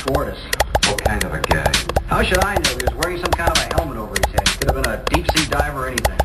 Schwartis. What kind of a guy? How should I know? He was wearing some kind of a helmet over his head. Could have been a deep-sea diver or anything.